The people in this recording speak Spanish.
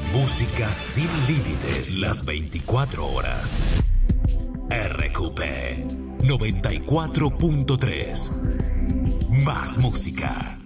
Música sin límites las 24 horas. RQP 94.3. Más música.